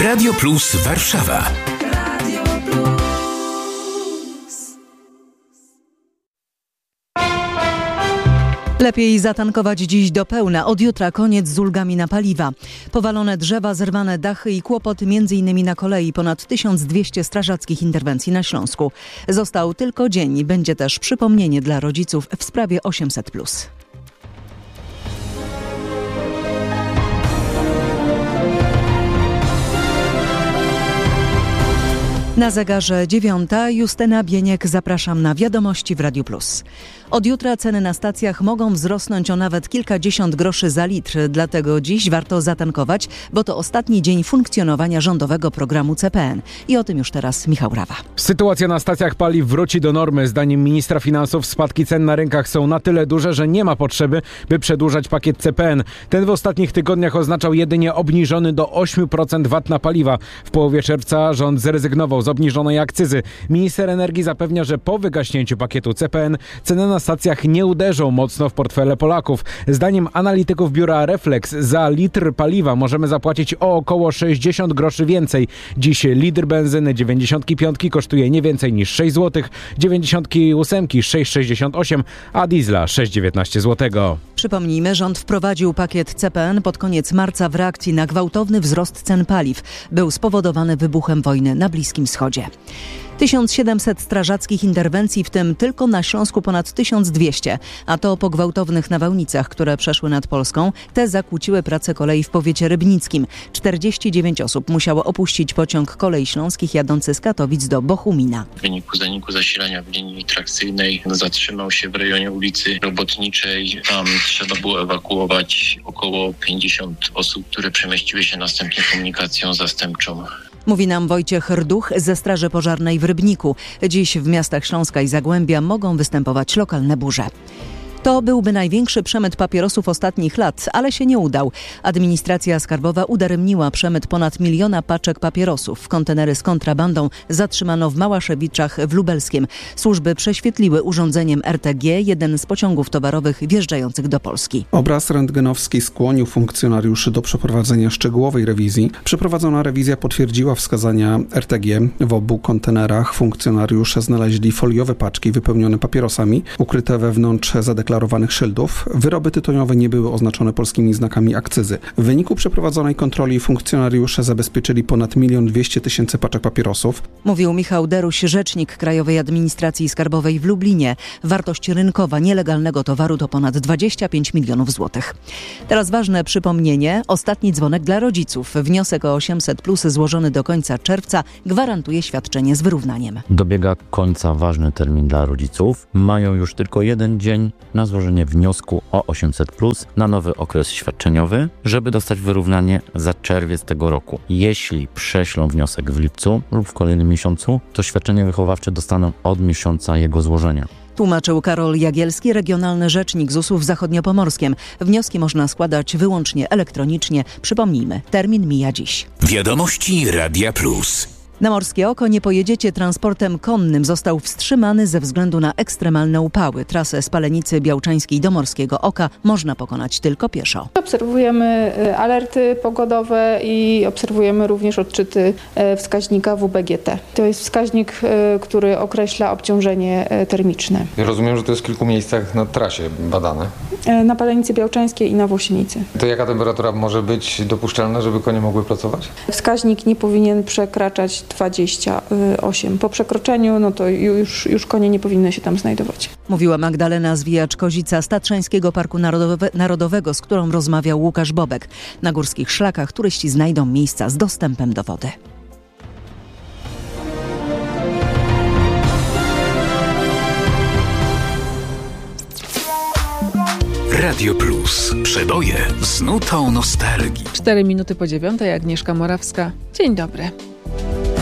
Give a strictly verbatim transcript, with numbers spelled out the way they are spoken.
Radio Plus Warszawa. Lepiej zatankować dziś do pełna. Od jutra koniec z ulgami na paliwa. Powalone drzewa, zerwane dachy i kłopoty m.in. na kolei. Ponad tysiąc dwieście strażackich interwencji na Śląsku. Został tylko dzień. Będzie też przypomnienie dla rodziców w sprawie osiemset plus. Na zegarze dziewiąta. Justyna Bieniek, zapraszam na wiadomości w Radiu Plus. Od jutra ceny na stacjach mogą wzrosnąć o nawet kilkadziesiąt groszy za litr, dlatego dziś warto zatankować, bo to ostatni dzień funkcjonowania rządowego programu C P N. I o tym już teraz Michał Rawa. Sytuacja na stacjach paliw wróci do normy. Zdaniem ministra finansów spadki cen na rynkach są na tyle duże, że nie ma potrzeby, by przedłużać pakiet C P N. Ten w ostatnich tygodniach oznaczał jedynie obniżony do ośmiu procent V A T na paliwa. W połowie czerwca rząd zrezygnował z obniżonej akcyzy. Minister energii zapewnia, że po wygaśnięciu pakietu C P N ceny na stacjach nie uderzą mocno w portfele Polaków. Zdaniem analityków biura Reflex za litr paliwa możemy zapłacić o około sześćdziesiąt groszy więcej. Dziś litr benzyny dziewięćdziesiątki piątki kosztuje nie więcej niż sześć złotych, dziewięćdziesiątki ósemki sześć sześćdziesiąt osiem, a diesla sześć dziewiętnaście złotego. Przypomnijmy, rząd wprowadził pakiet C P N pod koniec marca w reakcji na gwałtowny wzrost cen paliw. Był spowodowany wybuchem wojny na Bliskim Wschodzie. tysiąc siedemset strażackich interwencji, w tym tylko na Śląsku ponad tysiąc dwieście, a to po gwałtownych nawałnicach, które przeszły nad Polską. Te zakłóciły pracę kolei w powiecie rybnickim. czterdzieści dziewięć osób musiało opuścić pociąg Kolei Śląskich jadący z Katowic do Bochumina. W wyniku zaniku zasilania w linii trakcyjnej zatrzymał się w rejonie ulicy Robotniczej. Tam trzeba było ewakuować około pięćdziesiąt osób, które przemieściły się następnie komunikacją zastępczą. Mówi nam Wojciech Rduch ze Straży Pożarnej w Rybniku. Dziś w miastach Śląska i Zagłębia mogą występować lokalne burze. To byłby największy przemyt papierosów ostatnich lat, ale się nie udał. Administracja skarbowa udaremniła przemyt ponad miliona paczek papierosów. Kontenery z kontrabandą zatrzymano w Małaszewiczach w Lubelskiem. Służby prześwietliły urządzeniem R T G jeden z pociągów towarowych wjeżdżających do Polski. Obraz rentgenowski skłonił funkcjonariuszy do przeprowadzenia szczegółowej rewizji. Przeprowadzona rewizja potwierdziła wskazania R T G. W obu kontenerach funkcjonariusze znaleźli foliowe paczki wypełnione papierosami, ukryte wewnątrz zadeklarowanych szyldów. Wyroby tytoniowe nie były oznaczone polskimi znakami akcyzy. W wyniku przeprowadzonej kontroli funkcjonariusze zabezpieczyli ponad milion dwieście tysięcy paczek papierosów. Mówił Michał Deruś, rzecznik Krajowej Administracji Skarbowej w Lublinie. Wartość rynkowa nielegalnego towaru to ponad dwadzieścia pięć milionów złotych. Teraz ważne przypomnienie. Ostatni dzwonek dla rodziców. Wniosek o osiemset plus złożony do końca czerwca gwarantuje świadczenie z wyrównaniem. Dobiega końca ważny termin dla rodziców. Mają już tylko jeden dzień na złożenie wniosku o osiemset plus na nowy okres świadczeniowy, żeby dostać wyrównanie za czerwiec tego roku. Jeśli prześlą wniosek w lipcu lub w kolejnym miesiącu, to świadczenie wychowawcze dostaną od miesiąca jego złożenia. Tłumaczył Karol Jagielski, regionalny rzecznik Z U S-u w Zachodniopomorskiem. Wnioski można składać wyłącznie elektronicznie. Przypomnijmy, termin mija dziś. Wiadomości Radia Plus. Na Morskie Oko nie pojedziecie transportem konnym. Został wstrzymany ze względu na ekstremalne upały. Trasę z Palenicy Białczańskiej do Morskiego Oka można pokonać tylko pieszo. Obserwujemy alerty pogodowe i obserwujemy również odczyty wskaźnika W B G T. To jest wskaźnik, który określa obciążenie termiczne. Ja rozumiem, że to jest w kilku miejscach na trasie badane. Na Palenicy Białczańskiej i na Włosienicy. To jaka temperatura może być dopuszczalna, żeby konie mogły pracować? Wskaźnik nie powinien przekraczać dwadzieścia osiem. Po przekroczeniu no to już, już konie nie powinny się tam znajdować. Mówiła Magdalena Zwijacz-Kozica z Tatrzańskiego Parku Narodowe, Narodowego, z którą rozmawiał Łukasz Bobek. Na górskich szlakach turyści znajdą miejsca z dostępem do wody. Radio Plus. Przeboje z nutą nostalgii. Cztery minuty po dziewiątej, Agnieszka Morawska. Dzień dobry.